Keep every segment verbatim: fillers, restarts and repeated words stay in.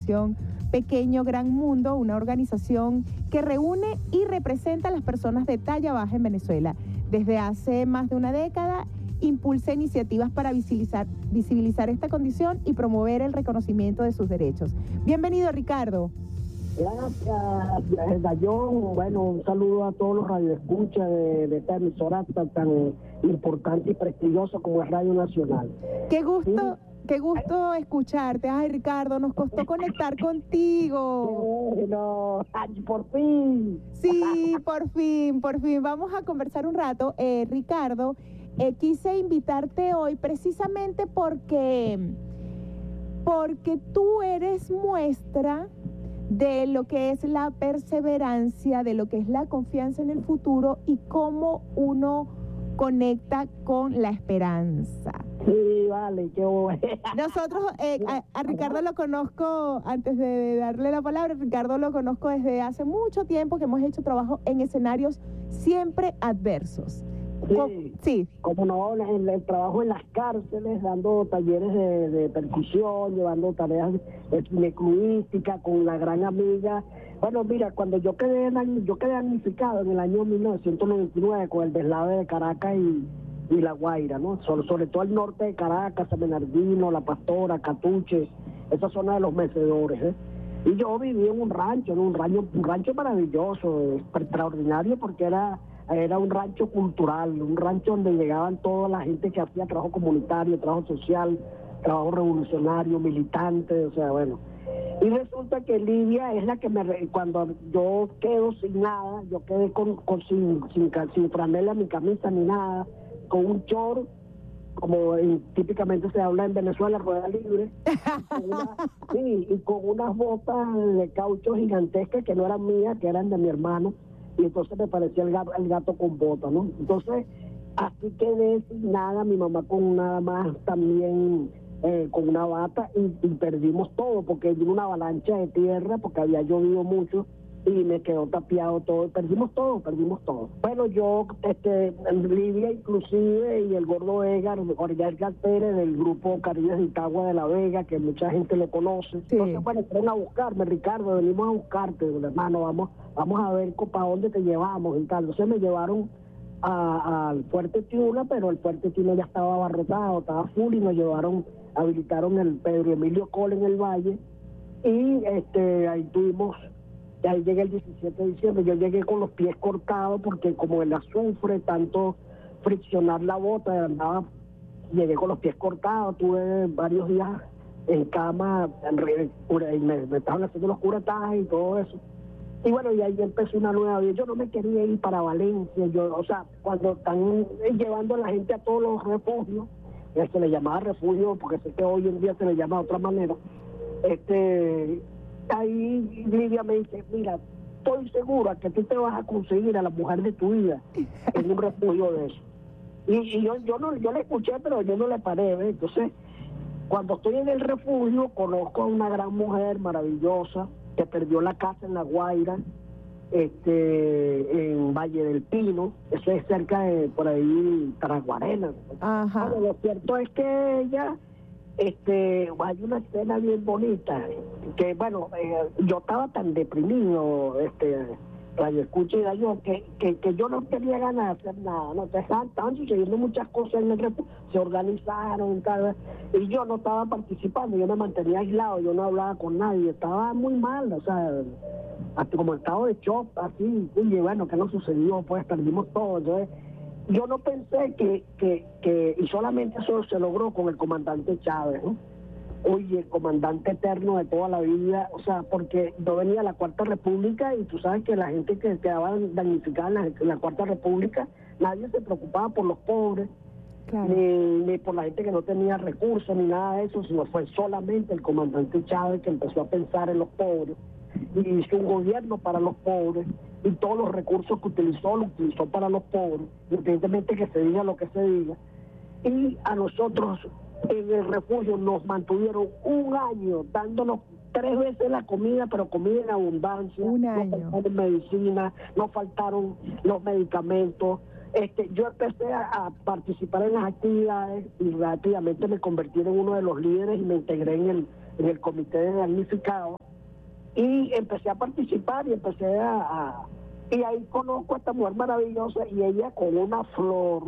organización Pequeño Gran Mundo, una organización que reúne y representa a las personas de talla baja en Venezuela. Desde hace más de una década impulsa iniciativas para visibilizar, visibilizar esta condición y promover el reconocimiento de sus derechos. Bienvenido, Ricardo. Gracias, Dayón. Bueno, un saludo a todos los radioescuchas de, de esta emisora tan, tan importante y prestigiosa como es Radio Nacional. Qué gusto, ¿Sí? qué gusto escucharte. Ay, Ricardo, nos costó conectar contigo. Bueno, por fin. Sí, por fin, por fin. Vamos a conversar un rato. Eh, Ricardo, eh, quise invitarte hoy precisamente porque, porque tú eres muestra de lo que es la perseverancia, de lo que es la confianza en el futuro y cómo uno conecta con la esperanza. Sí, vale, qué bueno. Nosotros, eh, a, a Ricardo lo conozco, antes de darle la palabra, Ricardo lo conozco desde hace mucho tiempo, que hemos hecho trabajo en escenarios siempre adversos. Sí, sí. Como no, el, el trabajo en las cárceles, dando talleres de, de percusión, llevando tareas de ginecologística con la gran amiga. Bueno, mira, cuando yo quedé yo quedé damnificado en el año mil novecientos noventa y nueve con el deslave de Caracas y, y La Guaira, ¿no? Sobre, sobre todo el norte de Caracas, San Bernardino, La Pastora, Catuche, esa zona de los mecedores, ¿eh? Y yo viví en un rancho, en un rancho, un rancho maravilloso, extraordinario, porque era Era un rancho cultural, un rancho donde llegaban toda la gente que hacía trabajo comunitario, trabajo social, trabajo revolucionario, militante, o sea, bueno. Y resulta que Lidia es la que me... Cuando yo quedo sin nada, yo quedé con, con sin, sin, sin franela ni camisa ni nada, con un short, como en, típicamente se habla en Venezuela, rueda libre, con una, sí, y con unas botas de caucho gigantescas que no eran mías, que eran de mi hermano. Y entonces me parecía el gato, el gato con bota, ¿no? Entonces, así quedé sin nada, mi mamá con nada más también, eh, con una bata, y, y perdimos todo, porque vino una avalancha de tierra, porque había llovido mucho, y me quedó tapiado todo, y perdimos todo, perdimos todo. Bueno, yo, este, Lidia inclusive, y el gordo Edgar, Jorge Edgar Pérez, del grupo Cariñas de Itagua de la Vega, que mucha gente lo conoce. Sí. Entonces, bueno, fueron a buscarme, Ricardo, venimos a buscarte, hermano, vamos, vamos a ver para dónde te llevamos y tal. Entonces me llevaron al Fuerte Tiuna, pero el Fuerte Tiuna ya estaba abarrotado, estaba full, y nos llevaron, habilitaron el Pedro Emilio Cole en el Valle, y este ahí tuvimos... Y ahí llegué el diecisiete de diciembre, yo llegué con los pies cortados porque como el azufre, tanto friccionar la bota, andaba, llegué con los pies cortados, tuve varios días en cama, y me, me estaban haciendo los curatajes y todo eso. Y bueno, y ahí empezó una nueva vida. Yo no me quería ir para Valencia, yo, o sea, cuando están llevando a la gente a todos los refugios, se le llamaba refugio, porque sé que hoy en día se le llama de otra manera, este... Ahí Lidia me dice, mira, estoy segura que tú te vas a conseguir a la mujer de tu vida en un refugio de eso. Y, y yo yo no yo le escuché, pero yo no le paré, ¿ves? Entonces, cuando estoy en el refugio, conozco a una gran mujer maravillosa que perdió la casa en La Guaira, este, en Valle del Pino, eso es cerca de, por ahí, Taraguarena. Ajá. Bueno, lo cierto es que ella... Este, hay una escena bien bonita, que bueno, eh, yo estaba tan deprimido, este, radio escucha y yo, que, que, que yo no tenía ganas de hacer nada, no, estaban, estaban sucediendo muchas cosas en el refugio, se organizaron, cada, y yo no estaba participando, yo me mantenía aislado, yo no hablaba con nadie, estaba muy mal, o sea, hasta como estado de shock, así, y bueno, ¿qué nos sucedió? Pues perdimos todo, entonces... Yo no pensé que, que, que, y solamente eso se logró con el comandante Chávez, ¿no? Oye, el comandante eterno de toda la vida, o sea, porque yo venía a la Cuarta República y tú sabes que la gente que quedaba damnificada en la, en la Cuarta República, nadie se preocupaba por los pobres, claro, ni, ni por la gente que no tenía recursos, ni nada de eso, sino fue solamente el comandante Chávez que empezó a pensar en los pobres, y hizo un gobierno para los pobres, y todos los recursos que utilizó, lo utilizó para los pobres, independientemente que se diga lo que se diga. Y a nosotros en el refugio nos mantuvieron un año dándonos tres veces la comida, pero comida en abundancia. Un no año. faltaron medicina, no faltaron los medicamentos. Este, yo empecé a, a participar en las actividades y rápidamente me convertí en uno de los líderes y me integré en el en el comité de damnificados, y empecé a participar y empecé a, a... Y ahí conozco a esta mujer maravillosa y ella con una flor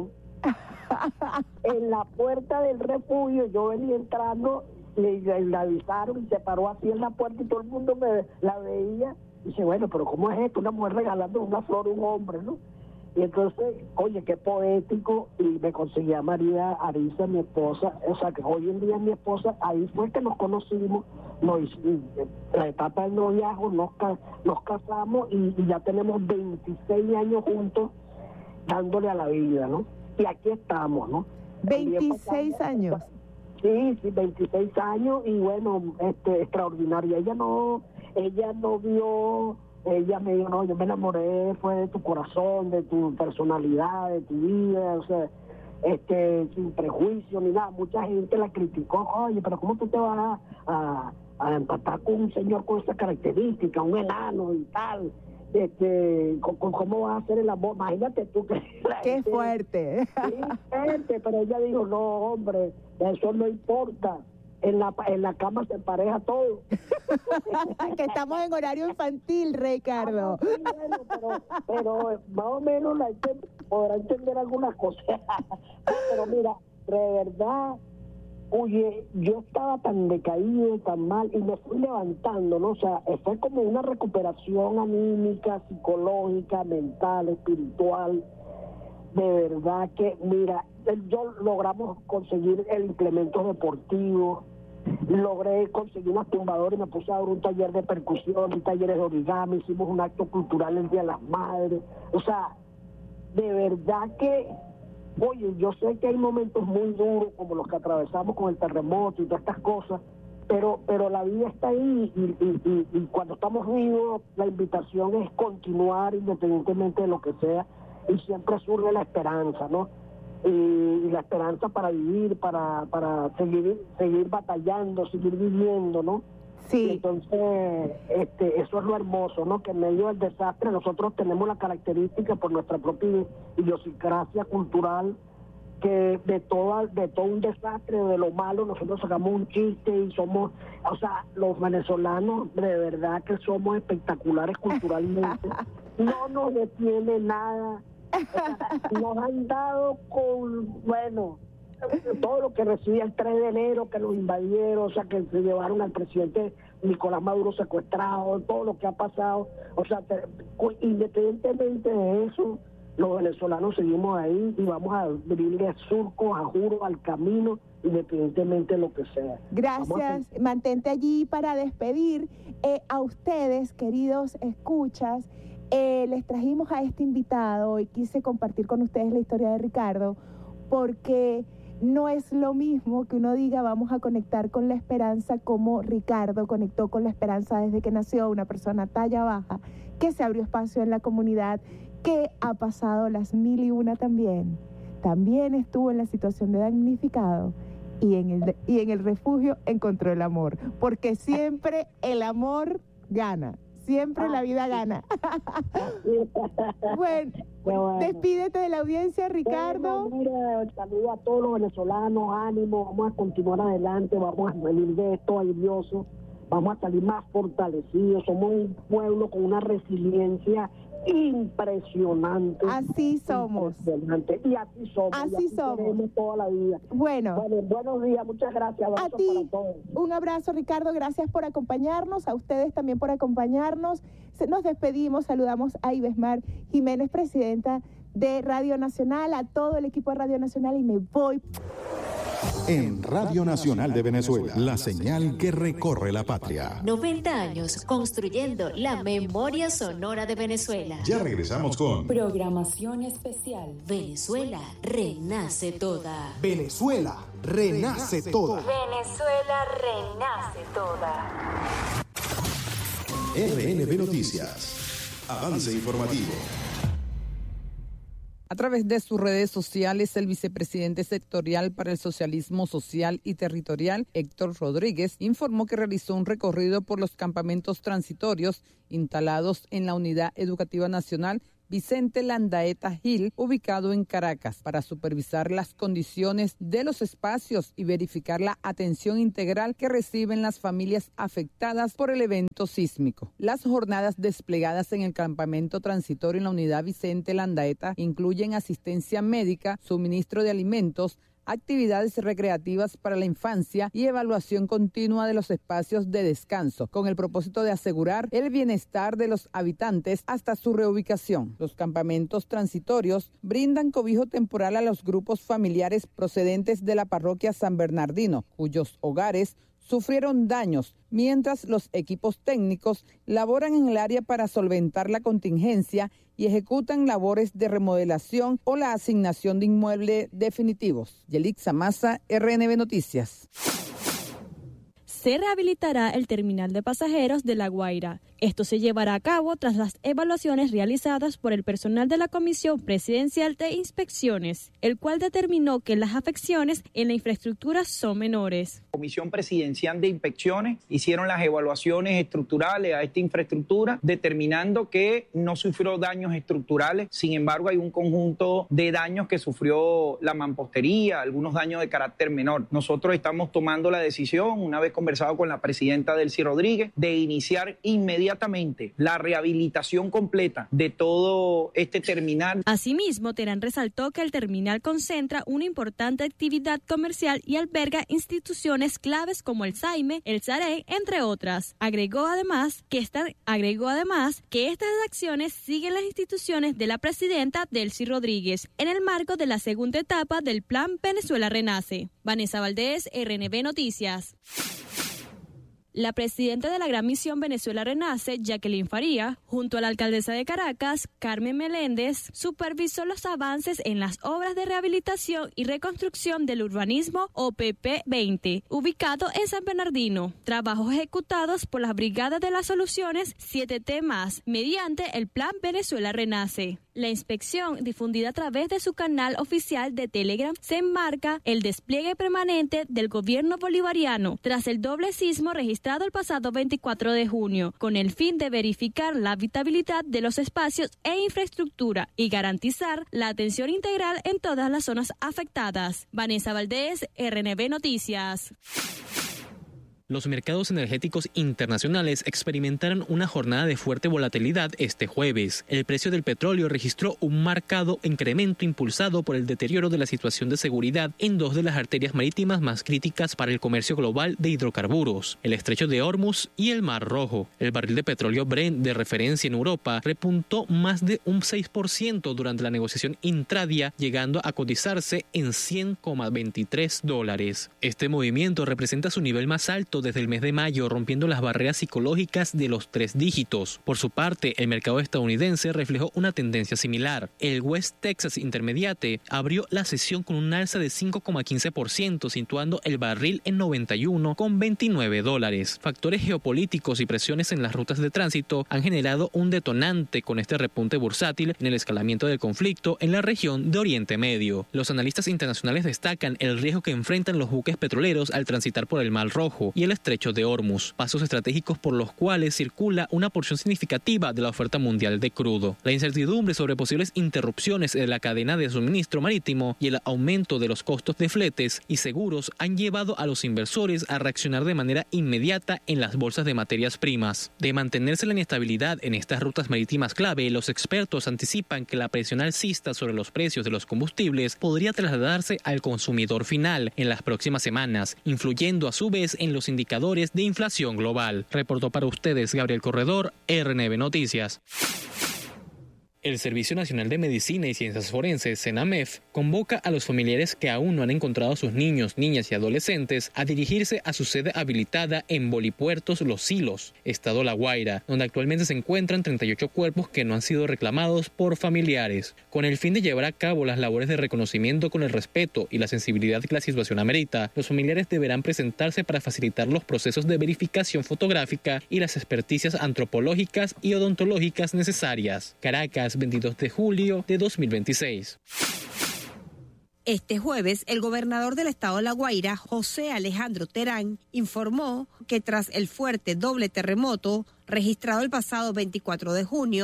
en la puerta del refugio. Yo venía entrando, le, le, le avisaron y se paró así en la puerta y todo el mundo me la veía. Y dice, bueno, pero ¿cómo es esto? Una mujer regalando una flor a un hombre, ¿no? Y entonces, oye, qué poético, y me conseguí a María Arisa, mi esposa, o sea, que hoy en día mi esposa, ahí fue que nos conocimos, nos, la etapa del noviazgo, nos, nos casamos y, y ya tenemos veintiséis años juntos dándole a la vida, ¿no? Y aquí estamos, ¿no? veintiséis años. Sí, sí, veintiséis años, y bueno, este, extraordinaria. Ella no, ella no vio... Ella me dijo, no, yo me enamoré, fue de tu corazón, de tu personalidad, de tu vida, o sea, este, sin prejuicio ni nada. Mucha gente la criticó, oye, pero ¿cómo tú te vas a, a, a empatar con un señor con esa característica, un enano y tal? Este, ¿cómo, cómo vas a hacer el amor? Imagínate tú que... ¡Qué gente, fuerte! Sí, fuerte, pero ella dijo, no, hombre, eso no importa. En la, en la cama se empareja todo. Que estamos en horario infantil, Ricardo. Ah, sí, bueno, pero, pero más o menos la gente podrá entender algunas cosas. Pero mira, de verdad, oye, yo estaba tan decaído, tan mal, y me fui levantando, ¿no? O sea, fue como una recuperación anímica, psicológica, mental, espiritual. De verdad que, mira, yo logramos conseguir el implemento deportivo, logré conseguir unas tumbadoras y me puse a dar un taller de percusión, un taller de origami, hicimos un acto cultural el Día de las Madres. O sea, de verdad que, oye, yo sé que hay momentos muy duros como los que atravesamos con el terremoto y todas estas cosas, pero pero la vida está ahí, y, y, y, y cuando estamos vivos la invitación es continuar independientemente de lo que sea, y siempre surge la esperanza, ¿no? Y, y la esperanza para vivir, para para seguir seguir batallando, seguir viviendo, ¿no? Sí. Y entonces, este, eso es lo hermoso, ¿no? Que en medio del desastre nosotros tenemos la característica por nuestra propia idiosincrasia cultural, que de toda, de todo un desastre, de lo malo, nosotros sacamos un chiste y somos, o sea, los venezolanos de verdad que somos espectaculares culturalmente. No nos detiene nada. O sea, nos han dado con, bueno, todo lo que recibía el tres de enero, que nos invadieron, o sea, que se llevaron al presidente Nicolás Maduro secuestrado, todo lo que ha pasado. O sea, te, independientemente de eso, los venezolanos seguimos ahí y vamos a abrirle surcos, a juro, al camino, independientemente de lo que sea. Gracias, a... mantente allí para despedir. Eh, a ustedes, queridos escuchas, eh, les trajimos a este invitado y quise compartir con ustedes la historia de Ricardo, porque no es lo mismo que uno diga vamos a conectar con la esperanza como Ricardo conectó con la esperanza desde que nació, una persona talla baja, que se abrió espacio en la comunidad, que ha pasado las mil y una también. También estuvo en la situación de damnificado y en el, y en el refugio encontró el amor, porque siempre el amor gana. Siempre la vida gana. Bueno, bueno, despídete de la audiencia, Ricardo. Bueno, mira, saludo a todos los venezolanos, ánimo, vamos a continuar adelante, vamos a salir de esto airoso, vamos a salir más fortalecidos, somos un pueblo con una resiliencia impresionante. Así somos. Impresionante. Y así somos. Así, y así somos. Toda la vida. Bueno. Bueno, buenos días, muchas gracias. A ti, para todos. Un abrazo, Ricardo, gracias por acompañarnos, a ustedes también por acompañarnos. Nos despedimos, saludamos a Ivesmar Jiménez, presidenta de Radio Nacional, a todo el equipo de Radio Nacional, y me voy. En Radio Nacional de Venezuela, la señal que recorre la patria. noventa años construyendo la memoria sonora de Venezuela. Ya regresamos con programación especial. Venezuela renace toda. Venezuela renace toda. Venezuela renace toda. R N B Noticias. Avance informativo. A través de sus redes sociales, el vicepresidente sectorial para el socialismo social y territorial, Héctor Rodríguez, informó que realizó un recorrido por los campamentos transitorios instalados en la Unidad Educativa Nacional Vicente Landaeta Gil, ubicado en Caracas, para supervisar las condiciones de los espacios y verificar la atención integral que reciben las familias afectadas por el evento sísmico. Las jornadas desplegadas en el campamento transitorio en la unidad Vicente Landaeta incluyen asistencia médica, suministro de alimentos, actividades recreativas para la infancia y evaluación continua de los espacios de descanso, con el propósito de asegurar el bienestar de los habitantes hasta su reubicación. Los campamentos transitorios brindan cobijo temporal a los grupos familiares procedentes de la parroquia San Bernardino, cuyos hogares sufrieron daños, mientras los equipos técnicos laboran en el área para solventar la contingencia y ejecutan labores de remodelación o la asignación de inmuebles definitivos. Yelixa Maza, R N B Noticias. Se rehabilitará el terminal de pasajeros de La Guaira. Esto se llevará a cabo tras las evaluaciones realizadas por el personal de la Comisión Presidencial de Inspecciones, el cual determinó que las afecciones en la infraestructura son menores. La Comisión Presidencial de Inspecciones hicieron las evaluaciones estructurales a esta infraestructura, determinando que no sufrió daños estructurales. Sin embargo, hay un conjunto de daños que sufrió la mampostería, algunos daños de carácter menor. Nosotros estamos tomando la decisión, una vez conversado con la presidenta Delcy Rodríguez, de iniciar inmediatamente la rehabilitación completa de todo este terminal. Asimismo, Terán resaltó que el terminal concentra una importante actividad comercial y alberga instituciones claves como el SAIME, el SAREI, entre otras. Agregó además que esta, agregó además que estas acciones siguen las instituciones de la presidenta Delcy Rodríguez en el marco de la segunda etapa del Plan Venezuela Renace. Vanessa Valdés, R N B Noticias. La presidenta de la Gran Misión Venezuela Renace, Jacqueline Faría, junto a la alcaldesa de Caracas, Carmen Meléndez, supervisó los avances en las obras de rehabilitación y reconstrucción del urbanismo O P P veinte, ubicado en San Bernardino. Trabajos ejecutados por las Brigadas de las Soluciones siete T más, mediante el Plan Venezuela Renace. La inspección, difundida a través de su canal oficial de Telegram, se enmarca el despliegue permanente del gobierno bolivariano tras el doble sismo registrado el pasado veinticuatro de junio, con el fin de verificar la habitabilidad de los espacios e infraestructura y garantizar la atención integral en todas las zonas afectadas. Vanessa Valdés, R N B Noticias. Los mercados energéticos internacionales experimentaron una jornada de fuerte volatilidad este jueves. El precio del petróleo registró un marcado incremento impulsado por el deterioro de la situación de seguridad en dos de las arterias marítimas más críticas para el comercio global de hidrocarburos, el estrecho de Hormuz y el Mar Rojo. El barril de petróleo Brent de referencia en Europa repuntó más de un seis por ciento durante la negociación intradía, llegando a cotizarse en cien coma veintitrés dólares. Este movimiento representa su nivel más alto desde el mes de mayo, rompiendo las barreras psicológicas de los tres dígitos. Por su parte, el mercado estadounidense reflejó una tendencia similar. El West Texas Intermediate abrió la sesión con un alza de cinco coma quince por ciento, situando el barril en noventa y uno coma veintinueve dólares. Factores geopolíticos y presiones en las rutas de tránsito han generado un detonante con este repunte bursátil en el escalamiento del conflicto en la región de Oriente Medio. Los analistas internacionales destacan el riesgo que enfrentan los buques petroleros al transitar por el Mar Rojo y el estrecho de Hormuz, pasos estratégicos por los cuales circula una porción significativa de la oferta mundial de crudo. La incertidumbre sobre posibles interrupciones de la cadena de suministro marítimo y el aumento de los costos de fletes y seguros han llevado a los inversores a reaccionar de manera inmediata en las bolsas de materias primas. De mantenerse la inestabilidad en estas rutas marítimas clave, los expertos anticipan que la presión alcista sobre los precios de los combustibles podría trasladarse al consumidor final en las próximas semanas, influyendo a su vez en los indicadores de inflación global. Reportó para ustedes Gabriel Corredor, R N B Noticias. El Servicio Nacional de Medicina y Ciencias Forenses, CENAMEF, convoca a los familiares que aún no han encontrado a sus niños, niñas y adolescentes a dirigirse a su sede habilitada en Bolipuertos Los Silos, Estado La Guaira, donde actualmente se encuentran treinta y ocho cuerpos que no han sido reclamados por familiares. Con el fin de llevar a cabo las labores de reconocimiento con el respeto y la sensibilidad que la situación amerita, los familiares deberán presentarse para facilitar los procesos de verificación fotográfica y las experticias antropológicas y odontológicas necesarias. Caracas, veintidós de julio de dos mil veintiséis. Este jueves, el gobernador del estado de La Guaira, José Alejandro Terán, informó que tras el fuerte doble terremoto registrado el pasado veinticuatro de junio,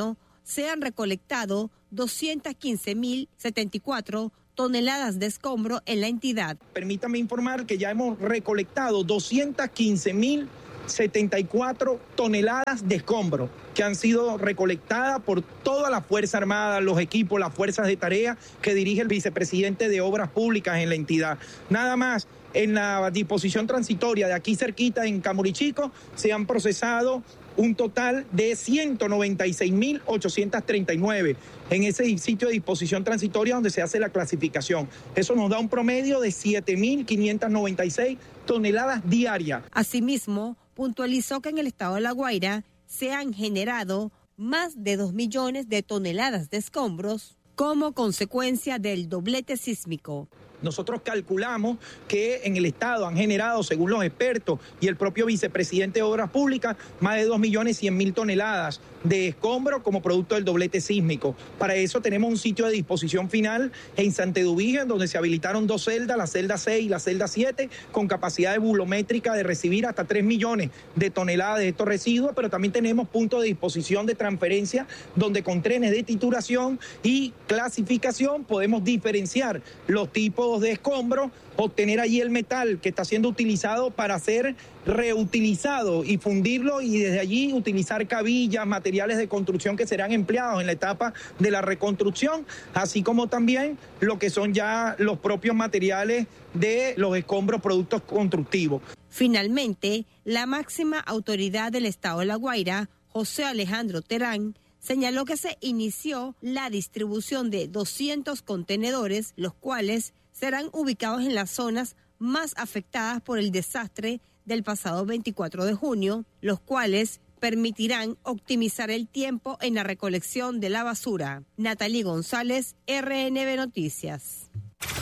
se han recolectado doscientas quince mil setenta y cuatro toneladas de escombro en la entidad. Permítame informar que ya hemos recolectado doscientas quince mil setenta y cuatro toneladas de escombro que han sido recolectadas por toda la Fuerza Armada, los equipos, las fuerzas de tarea que dirige el vicepresidente de Obras Públicas en la entidad. Nada más, en la disposición transitoria de aquí cerquita en Camurichico se han procesado un total de ciento noventa y seis mil ochocientos treinta y nueve en ese sitio de disposición transitoria donde se hace la clasificación. Eso nos da un promedio de siete mil quinientas noventa y seis toneladas diarias. Asimismo, puntualizó que en el estado de La Guaira se han generado más de dos millones de toneladas de escombros como consecuencia del doblete sísmico. Nosotros calculamos que en el Estado han generado, según los expertos y el propio vicepresidente de Obras Públicas, más de dos millones cien mil toneladas de escombro como producto del doblete sísmico. Para eso tenemos un sitio de disposición final en Santedubija, donde se habilitaron dos celdas, la celda seis y la celda siete, con capacidad de bulométrica de recibir hasta tres millones de toneladas de estos residuos, pero también tenemos puntos de disposición de transferencia, donde con trenes de titulación y clasificación podemos diferenciar los tipos de escombros, obtener allí el metal que está siendo utilizado para ser reutilizado y fundirlo, y desde allí utilizar cabillas, materiales de construcción que serán empleados en la etapa de la reconstrucción, así como también lo que son ya los propios materiales de los escombros, productos constructivos. Finalmente, la máxima autoridad del estado de La Guaira, José Alejandro Terán, señaló que se inició la distribución de doscientos contenedores, los cuales serán ubicados en las zonas más afectadas por el desastre del pasado veinticuatro de junio, los cuales permitirán optimizar el tiempo en la recolección de la basura. Natalie González, R N B Noticias.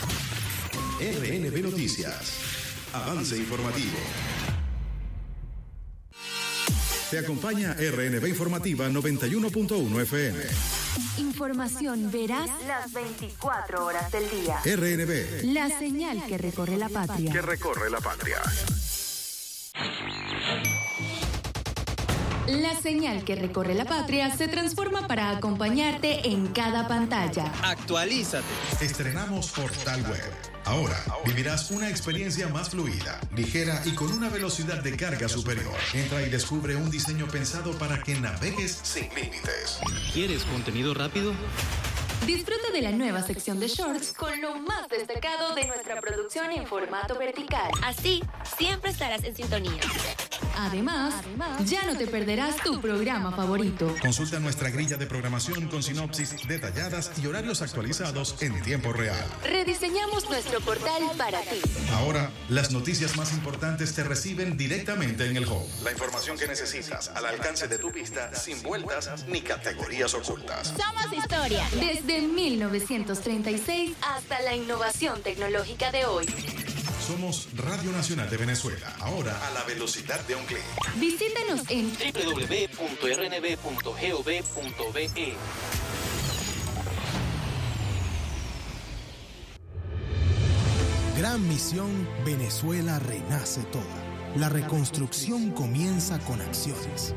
R N B Noticias. Avance informativo. Te acompaña R N B Informativa noventa y uno punto uno F M. Información veraz las veinticuatro horas del día. R N B. La señal que recorre la patria. Que recorre la patria. La señal que recorre la patria se transforma para acompañarte en cada pantalla. Actualízate. Estrenamos Portal Web. Ahora vivirás una experiencia más fluida, ligera y con una velocidad de carga superior. Entra y descubre un diseño pensado para que navegues sin límites. ¿Quieres contenido rápido? Disfruta de la nueva sección de shorts con lo más destacado de nuestra producción en formato vertical. Así, siempre estarás en sintonía. Además, Además, ya no te perderás tu programa favorito. Consulta nuestra grilla de programación con sinopsis detalladas y horarios actualizados en tiempo real. Rediseñamos nuestro portal para ti. Ahora, las noticias más importantes te reciben directamente en el home. La información que necesitas al alcance de tu vista, sin vueltas ni categorías ocultas. Somos historia. Desde mil novecientos treinta y seis hasta la innovación tecnológica de hoy. Somos Radio Nacional de Venezuela, ahora a la velocidad de un clic. Visítanos en doble u doble u doble u punto r n b punto gov punto be. Gran misión, Venezuela renace toda. La reconstrucción comienza con acciones.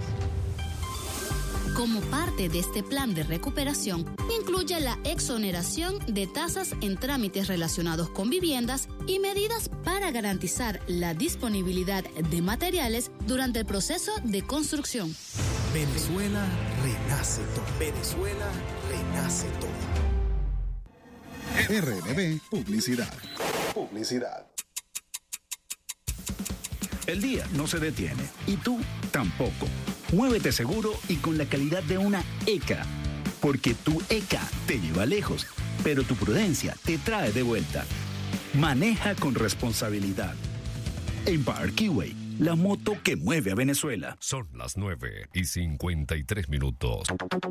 Como parte de este plan de recuperación, incluye la exoneración de tasas en trámites relacionados con viviendas y medidas para garantizar la disponibilidad de materiales durante el proceso de construcción. Venezuela renace todo. Venezuela renace todo. R N B Publicidad. Publicidad. El día no se detiene y tú tampoco. Muévete seguro y con la calidad de una E C A, porque tu E C A te lleva lejos, pero tu prudencia te trae de vuelta. Maneja con responsabilidad. Empire Keyway, la moto que mueve a Venezuela. Son las nueve y cincuenta y tres minutos.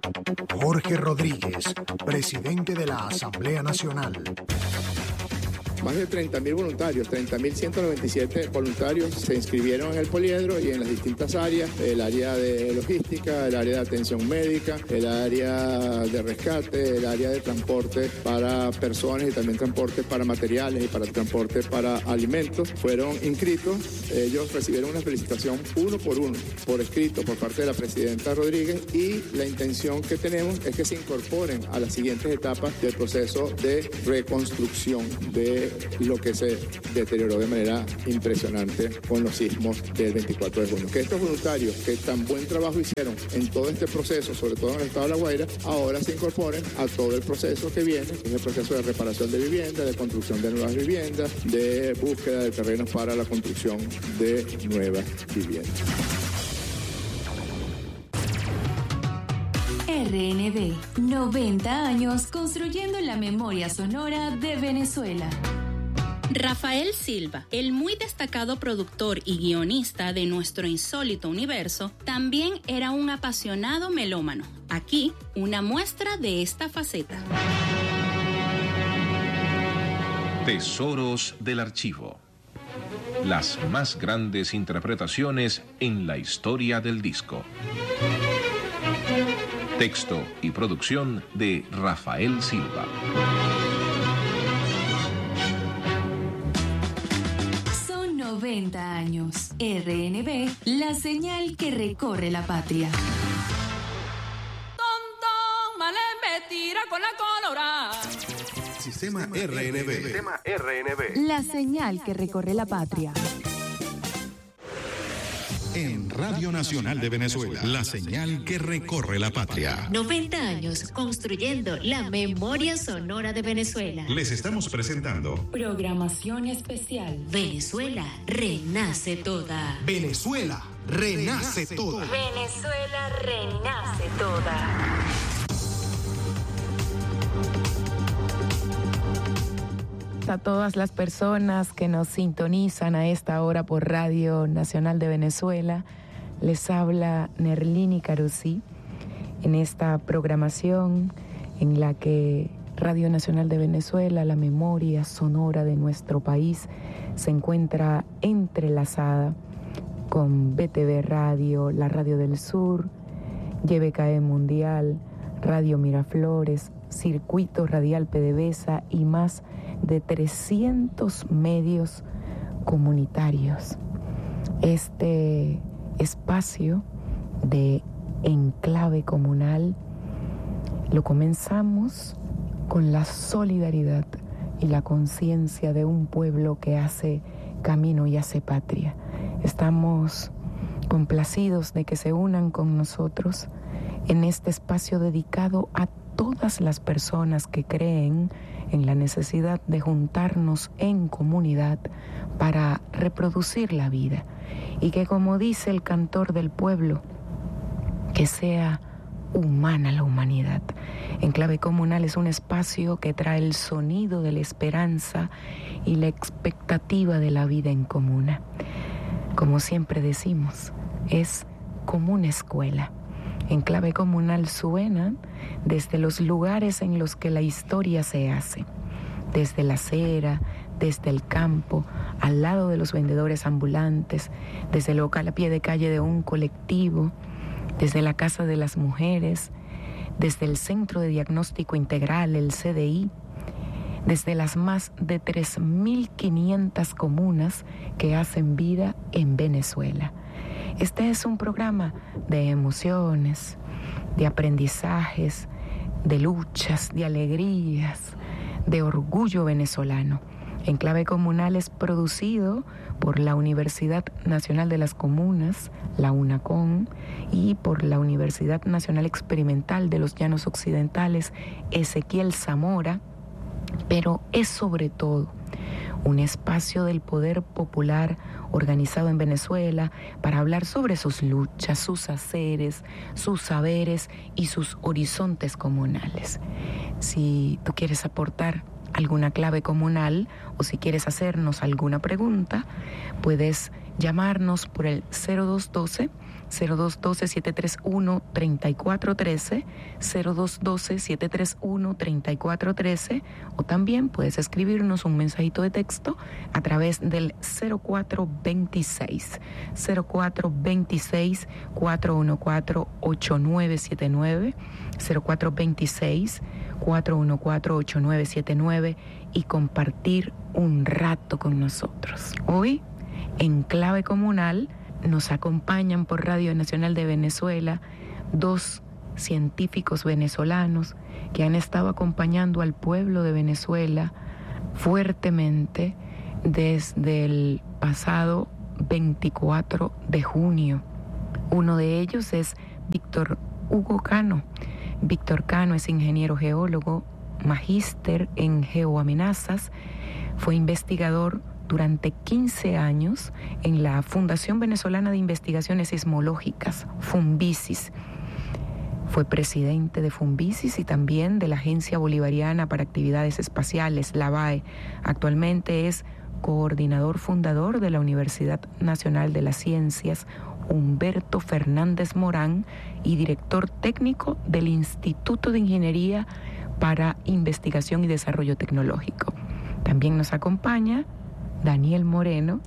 Jorge Rodríguez, presidente de la Asamblea Nacional. más de treinta mil voluntarios, treinta mil ciento noventa y siete voluntarios se inscribieron en el poliedro y en las distintas áreas, el área de logística, el área de atención médica, el área de rescate, el área de transporte para personas y también transporte para materiales y para transporte para alimentos. Fueron inscritos, ellos recibieron una felicitación uno por uno, por escrito, por parte de la presidenta Rodríguez, y la intención que tenemos es que se incorporen a las siguientes etapas del proceso de reconstrucción de lo que se deterioró de manera impresionante con los sismos del veinticuatro de junio. Que estos voluntarios que tan buen trabajo hicieron en todo este proceso, sobre todo en el estado de La Guaira, ahora se incorporen a todo el proceso que viene, que es el proceso de reparación de viviendas, de construcción de nuevas viviendas, de búsqueda de terrenos para la construcción de nuevas viviendas. R N B, noventa años construyendo la memoria sonora de Venezuela. Rafael Silva, el muy destacado productor y guionista de nuestro insólito universo, también era un apasionado melómano. Aquí, una muestra de esta faceta. Tesoros del archivo. Las más grandes interpretaciones en la historia del disco. Texto y producción de Rafael Silva. Son noventa años. R N B, la señal que recorre la patria. Tonto, Malembe, tira con la colorada. Sistema R N B. Sistema R N B. La señal que recorre la patria. En Radio Nacional de Venezuela, la señal que recorre la patria. noventa años construyendo la memoria sonora de Venezuela. Les estamos presentando Programación especial. Venezuela renace toda. Venezuela renace toda. Venezuela renace toda. A todas las personas que nos sintonizan a esta hora por Radio Nacional de Venezuela, les habla Nerlini Carusí en esta programación en la que Radio Nacional de Venezuela, la memoria sonora de nuestro país, se encuentra entrelazada con B T V Radio, la Radio del Sur, Y B K E Mundial, Radio Miraflores, Circuito Radial PDVSA y más de trescientos medios comunitarios. Este espacio de enclave comunal lo comenzamos con la solidaridad y la conciencia de un pueblo que hace camino y hace patria. Estamos complacidos de que se unan con nosotros en este espacio dedicado a todas las personas que creen en la necesidad de juntarnos en comunidad para reproducir la vida y que, como dice el cantor del pueblo, que sea humana la humanidad. Enclave Comunal es un espacio que trae el sonido de la esperanza y la expectativa de la vida en comuna. Como siempre decimos, es como una escuela. Enclave Comunal suena desde los lugares en los que la historia se hace, desde la acera, desde el campo, al lado de los vendedores ambulantes, desde el local a pie de calle de un colectivo, desde la Casa de las Mujeres, desde el Centro de Diagnóstico Integral, el C D I, desde las más de tres mil quinientas comunas que hacen vida en Venezuela. Este es un programa de emociones, de aprendizajes, de luchas, de alegrías, de orgullo venezolano. Enclave Comunal es producido por la Universidad Nacional de las Comunas, la UNACON, y por la Universidad Nacional Experimental de los Llanos Occidentales, Ezequiel Zamora, pero es sobre todo un espacio del poder popular organizado en Venezuela para hablar sobre sus luchas, sus haceres, sus saberes y sus horizontes comunales. Si tú quieres aportar alguna clave comunal o si quieres hacernos alguna pregunta, puedes llamarnos por el cero dos uno dos, cero dos uno dos, siete tres uno, tres cuatro uno tres, cero dos uno dos, siete tres uno, tres cuatro uno tres, o también puedes escribirnos un mensajito de texto a través del cero cuatro veintiséis, cero cuatro veintiséis, cuatro uno cuatro, ocho nueve siete nueve, cero cuatro veintiséis, cuatro uno cuatro, ocho nueve siete nueve y compartir un rato con nosotros. Hoy, en Clave Comunal, nos acompañan por Radio Nacional de Venezuela dos científicos venezolanos que han estado acompañando al pueblo de Venezuela fuertemente desde el pasado veinticuatro de junio. Uno de ellos es Víctor Hugo Cano. Víctor Cano es ingeniero geólogo, magíster en geoamenazas, fue investigador durante quince años en la Fundación Venezolana de Investigaciones Sismológicas, FUNVISIS. Fue presidente de FUNVISIS y también de la Agencia Bolivariana para Actividades Espaciales, la B A E. Actualmente es coordinador fundador de la Universidad Nacional de las Ciencias, Humberto Fernández Morán, y director técnico del Instituto de Ingeniería para Investigación y Desarrollo Tecnológico. También nos acompaña Daniel Moreno.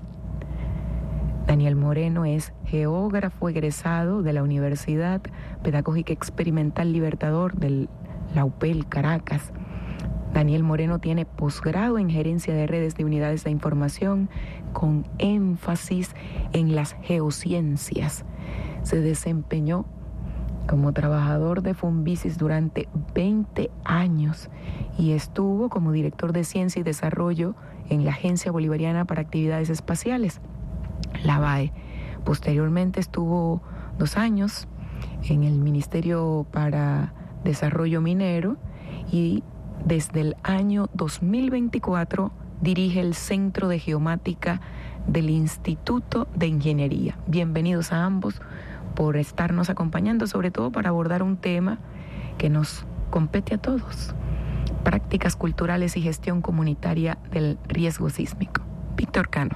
Daniel Moreno es geógrafo egresado de la Universidad Pedagógica Experimental Libertador de la U P E L Caracas. Daniel Moreno tiene posgrado en gerencia de redes de unidades de información con énfasis en las geociencias. Se desempeñó como trabajador de FUNVISIS durante veinte años y estuvo como director de Ciencia y Desarrollo en la Agencia Bolivariana para Actividades Espaciales, la B A E. Posteriormente estuvo dos años en el Ministerio para Desarrollo Minero y desde el año dos mil veinticuatro dirige el Centro de Geomática del Instituto de Ingeniería. Bienvenidos a ambos por estarnos acompañando, sobre todo para abordar un tema que nos compete a todos: prácticas culturales y gestión comunitaria del riesgo sísmico. Víctor Cano.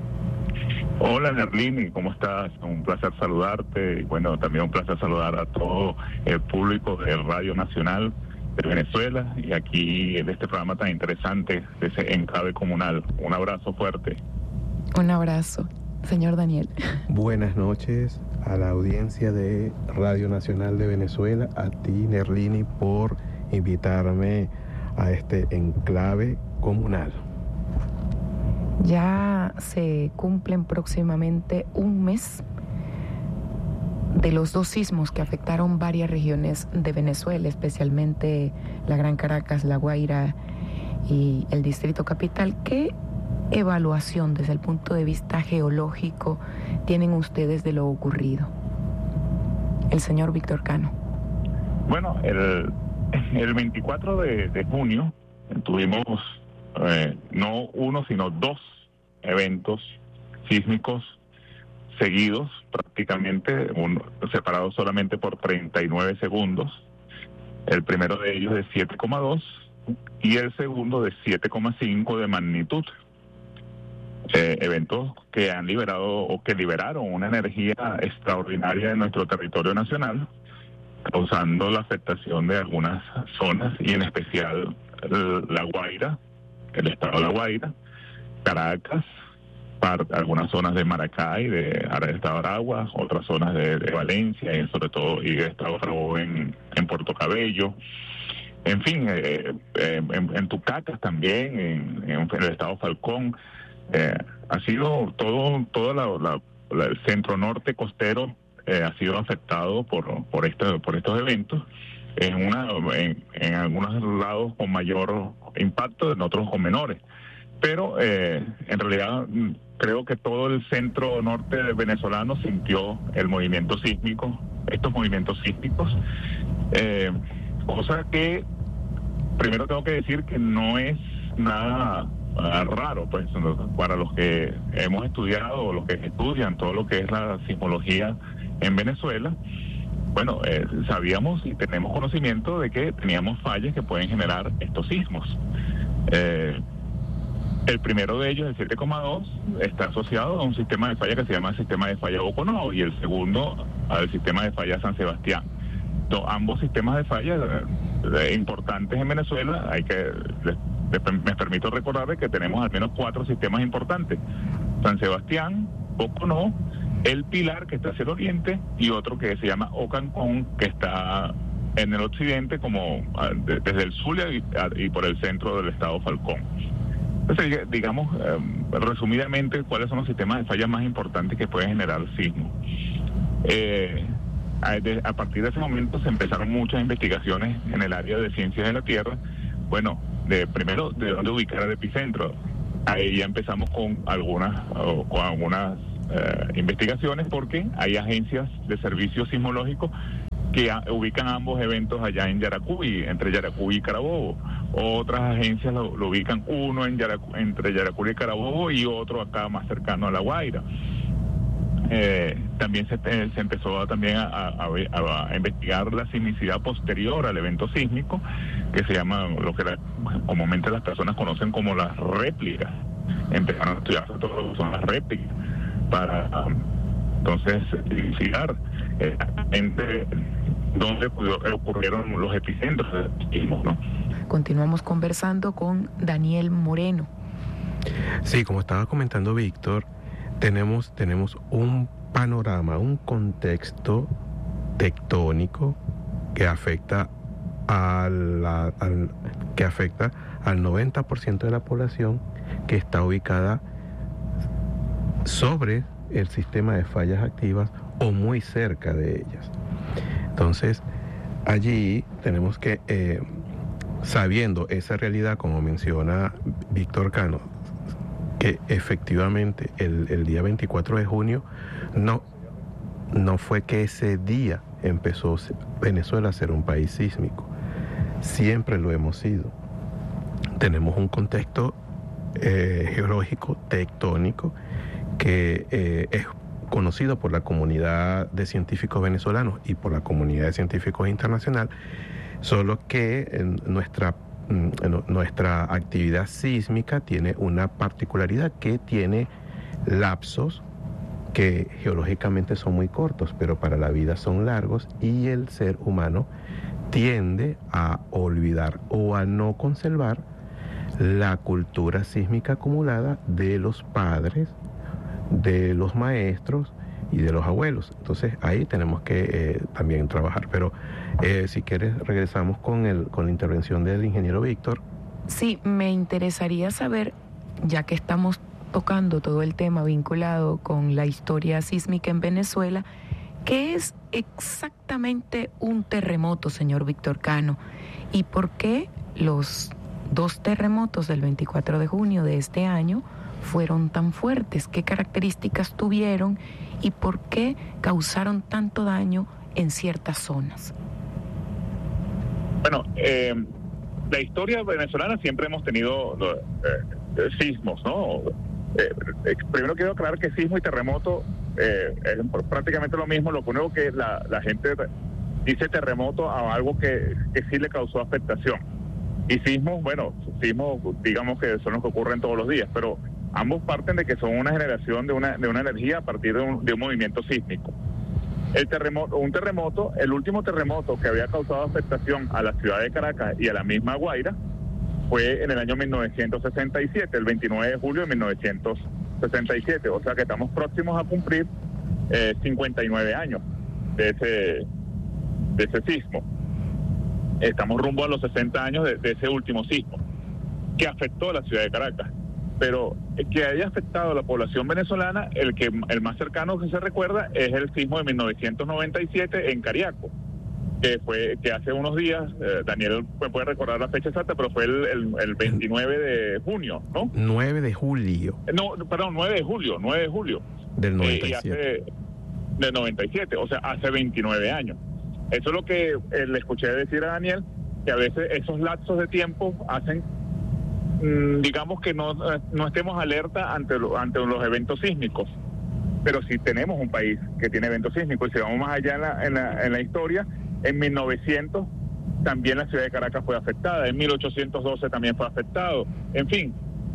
Hola, Nerlini, ¿cómo estás? Un placer saludarte y bueno, también un placer saludar a todo el público de Radio Nacional de Venezuela y aquí en este programa tan interesante de ese Enclave Comunal. Un abrazo fuerte. Un abrazo, señor Daniel. Buenas noches a la audiencia de Radio Nacional de Venezuela, a ti, Nerlini, por invitarme a este Enclave Comunal. Ya se cumplen próximamente un mes de los dos sismos que afectaron varias regiones de Venezuela, especialmente la Gran Caracas, La Guaira y el Distrito Capital. ¿Qué evaluación desde el punto de vista geológico tienen ustedes de lo ocurrido? El señor Víctor Cano. Bueno, el, el veinticuatro de junio tuvimos eh, no uno, sino dos eventos sísmicos seguidos, prácticamente uno, separados solamente por treinta y nueve segundos. El primero de ellos de siete coma dos y el segundo de siete coma cinco de magnitud. Eh, eventos que han liberado o que liberaron una energía extraordinaria en nuestro territorio nacional, causando la afectación de algunas zonas y en especial el, La Guaira, el estado de La Guaira, Caracas, parte, algunas zonas de Maracay, de del estado de Aragua, otras zonas de, de Valencia y sobre todo y de estado Carabobo en, en Puerto Cabello. En fin, eh, eh, en, en Tucacas también, en, en el estado Falcón. Eh, ha sido todo todo la, la, la, el centro norte costero eh, ha sido afectado por por este, por estos eventos, en una en, en algunos lados con mayor impacto, en otros con menores, pero eh, en realidad creo que todo el centro norte venezolano sintió el movimiento sísmico, estos movimientos sísmicos, eh, cosa que primero tengo que decir que no es nada raro, pues, para los que hemos estudiado o los que estudian todo lo que es la sismología en Venezuela. Bueno, eh, sabíamos y tenemos conocimiento de que teníamos fallas que pueden generar estos sismos. Eh, El primero de ellos, el siete coma dos, está asociado a un sistema de falla que se llama el sistema de falla Boconó y el segundo al sistema de falla San Sebastián. Entonces, ambos sistemas de falla eh, importantes en Venezuela, hay que les, les, me permito recordarles que tenemos al menos cuatro sistemas importantes: San Sebastián, Boconó, El Pilar, que está hacia el oriente, y otro que se llama Ocancón, que está en el occidente, como desde el Zulia y, y por el centro del estado Falcón. Entonces, digamos, eh, resumidamente, ¿cuáles son los sistemas de falla más importantes que pueden generar sismos? Eh, a, de, a partir de ese momento se empezaron muchas investigaciones en el área de ciencias de la Tierra. Bueno, de primero, de dónde ubicar el epicentro. Ahí ya empezamos con algunas, o, con algunas eh, investigaciones, porque hay agencias de servicios sismológicos que a, ubican ambos eventos allá en Yaracuy, entre Yaracuy y Carabobo. Otras agencias lo, lo ubican uno en Yaracu, entre Yaracuy y Carabobo y otro acá más cercano a La Guaira. Eh, también se, eh, se empezó a, también a, a, a, a investigar la sismicidad posterior al evento sísmico, que se llama lo que la, comúnmente las personas conocen como las réplicas. Empezaron a estudiar todo lo que son las réplicas para um, entonces investigar exactamente dónde ocurrieron los epicentros del sismo, ¿no? Continuamos conversando con Daniel Moreno. Sí, como estaba comentando Víctor, tenemos, tenemos un panorama, un contexto tectónico que afecta a la, al, que afecta al noventa por ciento de la población que está ubicada sobre el sistema de fallas activas o muy cerca de ellas. Entonces, allí tenemos que, eh, sabiendo esa realidad, como menciona Víctor Cano, que efectivamente el, el día veinticuatro de junio no, no fue que ese día empezó Venezuela a ser un país sísmico. Siempre lo hemos sido. Tenemos un contexto eh, geológico, tectónico, que eh, es conocido por la comunidad de científicos venezolanos y por la comunidad de científicos internacional, solo que en nuestra, en nuestra actividad sísmica tiene una particularidad, que tiene lapsos que geológicamente son muy cortos, pero para la vida son largos, y el ser humano tiende a olvidar o a no conservar la cultura sísmica acumulada de los padres, de los maestros y de los abuelos. Entonces ahí tenemos que eh, también trabajar. Pero eh, si quieres regresamos con, el, con la intervención del ingeniero Víctor. Sí, me interesaría saber, ya que estamos tocando todo el tema vinculado con la historia sísmica en Venezuela, ¿qué es exactamente un terremoto, señor Víctor Cano? ¿Y por qué los dos terremotos del veinticuatro de junio de este año fueron tan fuertes? ¿Qué características tuvieron y por qué causaron tanto daño en ciertas zonas? Bueno, eh, la historia venezolana siempre hemos tenido eh, sismos, ¿no? Eh, eh, primero quiero aclarar que sismo y terremoto eh, es prácticamente lo mismo. Lo único que la, la gente dice terremoto a algo que, que sí le causó afectación. Y sismos, bueno, sismos digamos que son los que ocurren todos los días, pero ambos parten de que son una generación de una, de una energía a partir de un, de un movimiento sísmico. El terremoto, un terremoto, el último terremoto que había causado afectación a la ciudad de Caracas y a la misma Guaira fue en el año mil novecientos sesenta y siete, el veintinueve de julio de mil novecientos sesenta y siete. O sea que estamos próximos a cumplir eh, cincuenta y nueve años de ese, de ese sismo. Estamos rumbo a los sesenta años de, de ese último sismo que afectó a la ciudad de Caracas. Pero que haya afectado a la población venezolana, el que el más cercano que se recuerda es el sismo de mil novecientos noventa y siete en Cariaco, que fue que hace unos días, eh, Daniel me puede recordar la fecha exacta, pero fue el, el, el veintinueve de junio, ¿no? nueve de julio. No, perdón, nueve de julio, nueve de julio. Del noventa y siete. Eh, y hace, del noventa y siete, o sea, hace veintinueve años. Eso es lo que eh, le escuché decir a Daniel, que a veces esos lapsos de tiempo hacen, mmm, digamos que no, no estemos alerta ante, lo, ante los eventos sísmicos. Pero sí tenemos un país que tiene eventos sísmicos, y si vamos más allá en la, en la, en la historia, en mil novecientos también la ciudad de Caracas fue afectada, en mil ochocientos doce también fue afectado. En fin,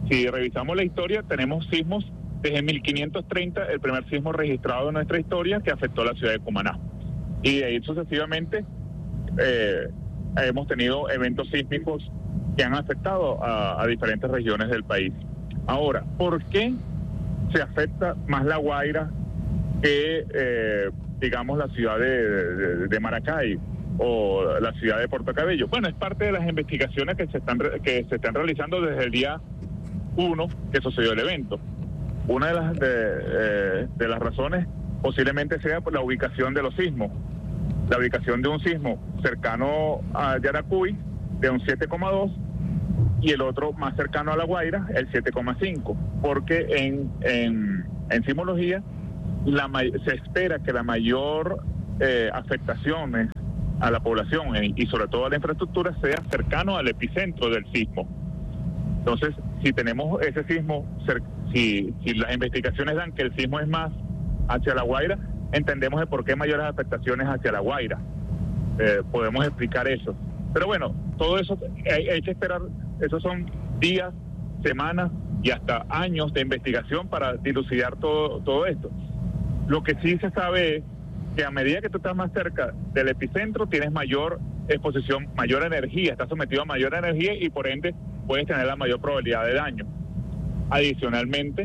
si revisamos la historia, tenemos sismos desde mil quinientos treinta, el primer sismo registrado en nuestra historia que afectó a la ciudad de Cumaná. Y de ahí sucesivamente eh, hemos tenido eventos sísmicos que han afectado a, a diferentes regiones del país. Ahora, ¿por qué se afecta más La Guaira que, eh, digamos, la ciudad de, de, de Maracay o la ciudad de Puerto Cabello? Bueno, es parte de las investigaciones que se están que se están realizando desde el día uno que sucedió el evento. Una de las de, eh, de las razones posiblemente sea por la ubicación de los sismos. La ubicación de un sismo cercano a Yaracuy de un siete coma dos y el otro más cercano a La Guaira, el siete coma cinco, porque en, en, en sismología la, se espera que la mayor eh, afectaciones a la población eh, y sobre todo a la infraestructura sea cercano al epicentro del sismo. Entonces, si tenemos ese sismo, si, si las investigaciones dan que el sismo es más hacia La Guaira, entendemos de por qué mayores afectaciones hacia La Guaira. Eh, podemos explicar eso. Pero bueno, todo eso hay, hay que esperar, esos son días, semanas y hasta años de investigación para dilucidar todo, todo esto. Lo que sí se sabe es que a medida que tú estás más cerca del epicentro, tienes mayor exposición, mayor energía, estás sometido a mayor energía y por ende puedes tener la mayor probabilidad de daño. Adicionalmente,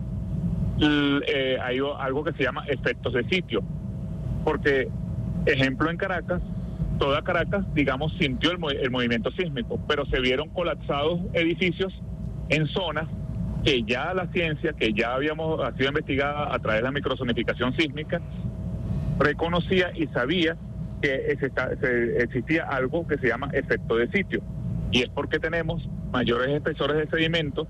eh, hay algo que se llama efectos de sitio, porque, ejemplo, en Caracas, toda Caracas, digamos, sintió el, el movimiento sísmico, pero se vieron colapsados edificios en zonas que ya la ciencia, que ya habíamos ha sido investigada a través de la microsonificación sísmica, reconocía y sabía que existía algo que se llama efecto de sitio, y es porque tenemos mayores espesores de sedimentos,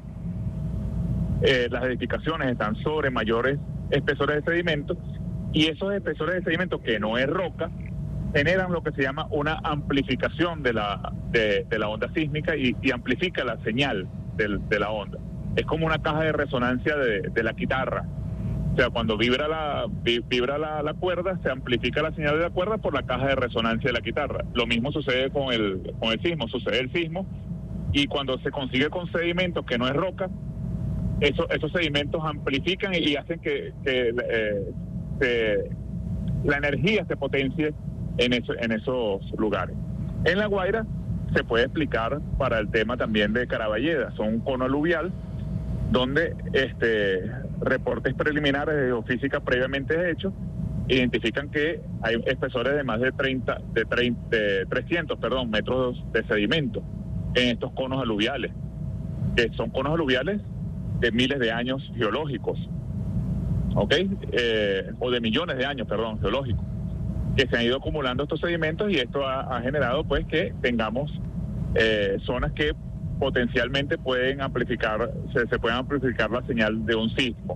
eh, las edificaciones están sobre mayores espesores de sedimentos, y esos espesores de sedimentos, que no es roca, generan lo que se llama una amplificación de la, de, de la onda sísmica y, y amplifica la señal del, de la onda. Es como una caja de resonancia de, de la guitarra. O sea, cuando vibra la vibra la, la cuerda, se amplifica la señal de la cuerda por la caja de resonancia de la guitarra. Lo mismo sucede con el con el sismo, sucede el sismo, y cuando se consigue con sedimentos que no es roca, eso, esos sedimentos amplifican y hacen que, que eh, se, la energía se potencie en, eso, en esos lugares. En La Guaira se puede explicar para el tema también de Caraballeda, son un cono aluvial donde este reportes preliminares de geofísica previamente hechos identifican que hay espesores de más de treinta, de, treinta, de trescientos, perdón, metros de sedimento en estos conos aluviales, que son conos aluviales de miles de años geológicos, ¿ok? Eh, o de millones de años, perdón, geológicos, que se han ido acumulando estos sedimentos, y esto ha, ha generado pues que tengamos eh, zonas que potencialmente pueden amplificar, se, se pueden amplificar la señal de un sismo.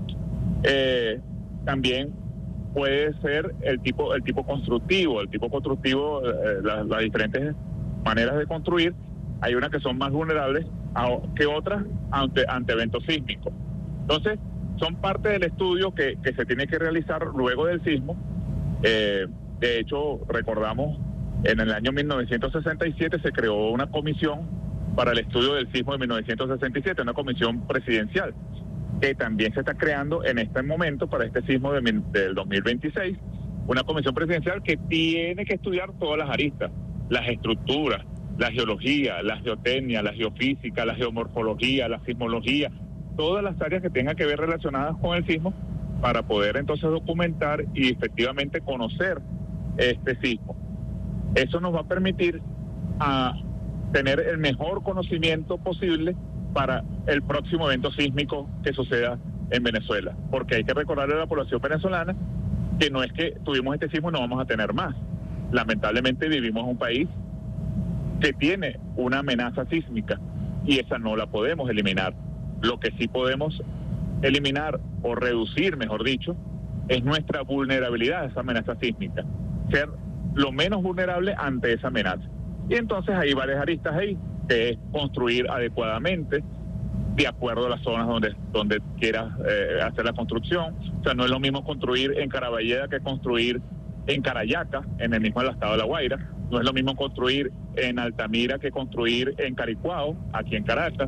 Eh, también puede ser el tipo, el tipo constructivo, el tipo constructivo, eh, las, las diferentes maneras de construir. Hay unas que son más vulnerables a, que otras ante, ante eventos sísmicos. Entonces, son parte del estudio que, que se tiene que realizar luego del sismo. Eh, de hecho, recordamos, en el año mil novecientos sesenta y siete se creó una comisión para el estudio del sismo de mil novecientos sesenta y siete, una comisión presidencial, que también se está creando en este momento para este sismo de, del dos mil veintiséis, una comisión presidencial que tiene que estudiar todas las aristas, las estructuras, la geología, la geotecnia, la geofísica, la geomorfología, la sismología, todas las áreas que tengan que ver relacionadas con el sismo, para poder entonces documentar y efectivamente conocer este sismo. Eso nos va a permitir a tener el mejor conocimiento posible para el próximo evento sísmico que suceda en Venezuela, porque hay que recordarle a la población venezolana que no es que tuvimos este sismo y no vamos a tener más. Lamentablemente vivimos en un país que tiene una amenaza sísmica y esa no la podemos eliminar. Lo que sí podemos eliminar o reducir, mejor dicho, es nuestra vulnerabilidad a esa amenaza sísmica, ser lo menos vulnerable ante esa amenaza. Y entonces hay varias aristas ahí, que es construir adecuadamente, de acuerdo a las zonas donde, donde quieras eh, hacer la construcción. O sea, no es lo mismo construir en Caraballeda que construir en Carayaca, en el mismo estado de La Guaira. No es lo mismo construir en Altamira que construir en Caricuao, aquí en Caracas.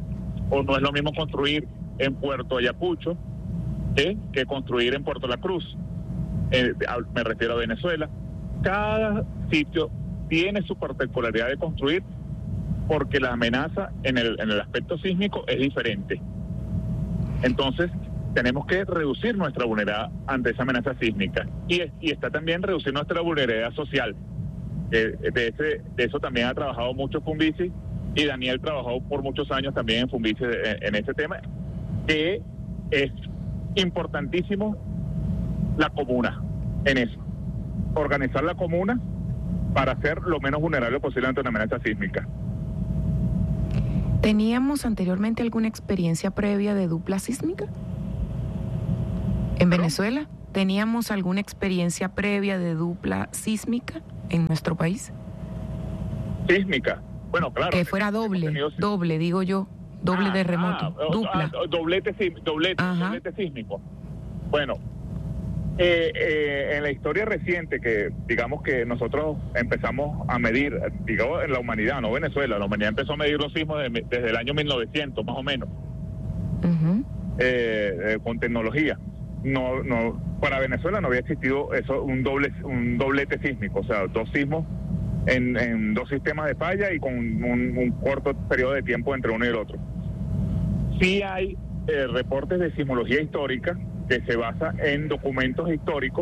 o no es lo mismo construir en Puerto Ayacucho ¿eh? que construir en Puerto La Cruz. Eh, me refiero a Venezuela. Cada sitio tiene su particularidad de construir porque la amenaza en el, en el aspecto sísmico es diferente. Entonces, tenemos que reducir nuestra vulnerabilidad ante esa amenaza sísmica. Y, y está también reducir nuestra vulnerabilidad social. Eh, de, ese, de eso también ha trabajado mucho Funvici, y Daniel trabajó por muchos años también en Funvici en, en ese tema, que es importantísimo la comuna en eso. Organizar la comuna para ser lo menos vulnerable posible ante una amenaza sísmica. ¿Teníamos anteriormente alguna experiencia previa de dupla sísmica? ¿En Venezuela? ¿Teníamos alguna experiencia previa de dupla sísmica en nuestro país? Sísmica, bueno, claro. Que fuera doble, doble, digo yo, doble ah, terremoto, ah, dupla. Ah, doblete, doblete, doblete sísmico. Bueno, eh, eh, en la historia reciente que, digamos que nosotros empezamos a medir, digamos en la humanidad, no Venezuela, la humanidad empezó a medir los sismos de, desde el año mil novecientos, más o menos, uh-huh. eh, eh, con tecnología. No, no, para Venezuela no había existido eso, un doble, un doblete sísmico, o sea, dos sismos en, en dos sistemas de falla y con un, un corto periodo de tiempo entre uno y el otro. Sí hay eh, reportes de sismología histórica que se basa en documentos históricos,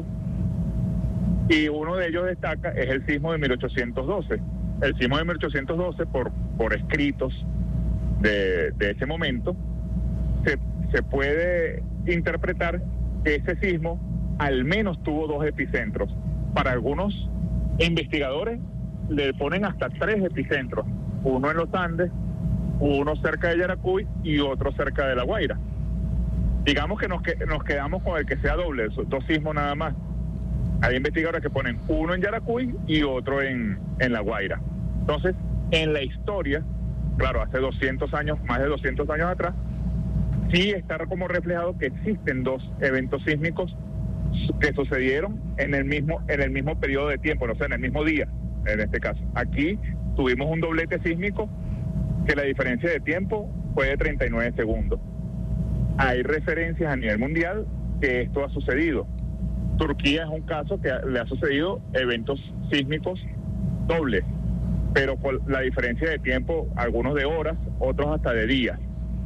y uno de ellos destaca es el sismo de mil ochocientos doce. El sismo de mil ochocientos doce, por, por escritos de, de ese momento, se, se puede interpretar que ese sismo al menos tuvo dos epicentros. Para algunos investigadores le ponen hasta tres epicentros, uno en los Andes, uno cerca de Yaracuy y otro cerca de La Guaira. Digamos que nos, que nos quedamos con el que sea doble, dos sismos nada más. Hay investigadores que ponen uno en Yaracuy y otro en, en La Guaira. Entonces, en la historia, claro, hace doscientos años, más de doscientos años atrás, sí está como reflejado que existen dos eventos sísmicos que sucedieron en el mismo en el mismo periodo de tiempo, o sea, en el mismo día, en este caso. Aquí tuvimos un doblete sísmico que la diferencia de tiempo fue de treinta y nueve segundos. Hay referencias a nivel mundial que esto ha sucedido. Turquía es un caso que le ha sucedido eventos sísmicos dobles, pero con la diferencia de tiempo, algunos de horas, otros hasta de días.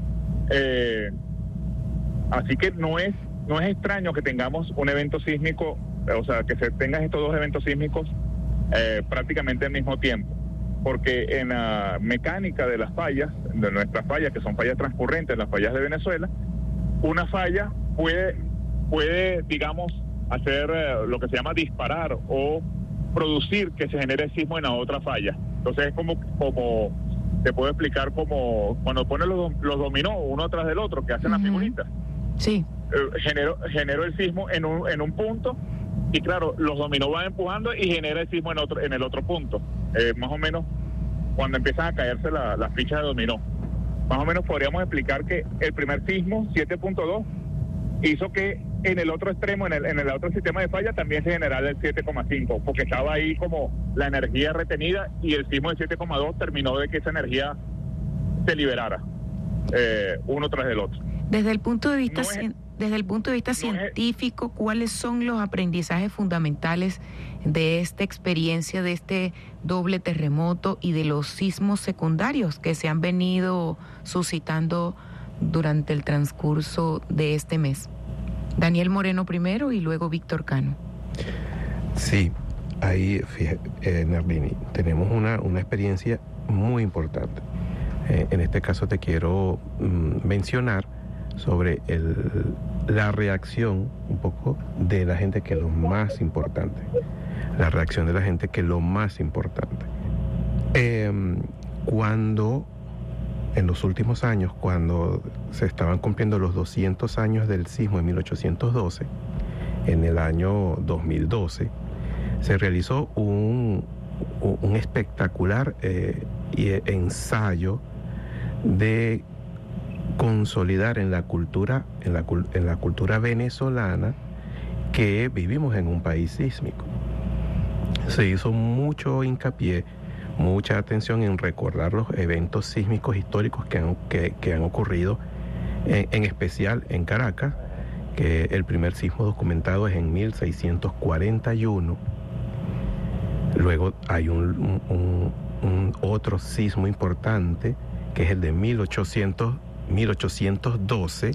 Eh, así que no es no es extraño que tengamos un evento sísmico, o sea, que se tengan estos dos eventos sísmicos eh, prácticamente al mismo tiempo, porque en la mecánica de las fallas, de nuestras fallas, que son fallas transcurrentes, las fallas de Venezuela, una falla puede, puede digamos, hacer eh, lo que se llama disparar o producir que se genere sismo en la otra falla. Entonces es como, como te puedo explicar como cuando pones los, los dominó uno tras del otro, que hacen uh-huh. las figuritas. Sí. Eh, generó, generó el sismo en un, en un punto, y claro, los dominó van empujando y genera el sismo en otro, en el otro punto. Eh, más o menos cuando empiezan a caerse la, las fichas de dominó. Más o menos podríamos explicar que el primer sismo, siete punto dos, hizo que en el otro extremo, en el, en el otro sistema de falla, también se generara el siete coma cinco, porque estaba ahí como la energía retenida, y el sismo de siete coma dos terminó de que esa energía se liberara, eh, uno tras el otro. Desde el punto de vista, no es, desde el punto de vista no científico, es, ¿cuáles son los aprendizajes fundamentales de esta experiencia, de este doble terremoto y de los sismos secundarios que se han venido suscitando durante el transcurso de este mes? Daniel Moreno primero y luego Víctor Cano. Sí, ahí, fíjate, eh, Nerlini, tenemos una, una experiencia muy importante. Eh, en este caso te quiero mm, mencionar sobre el, la reacción un poco de la gente, que es lo más importante. La reacción de la gente, que es lo más importante. Eh, cuando, en los últimos años, cuando se estaban cumpliendo los doscientos años del sismo de mil ochocientos doce, en el año dos mil doce, se realizó un, un espectacular eh, ensayo de consolidar en la cultura, en la, en la cultura venezolana, que vivimos en un país sísmico. Se hizo mucho hincapié, mucha atención en recordar los eventos sísmicos históricos que han, que, que han ocurrido, en, en especial en Caracas, que el primer sismo documentado es en mil seiscientos cuarenta y uno. Luego hay un, un, un otro sismo importante, que es el de mil ochocientos doce.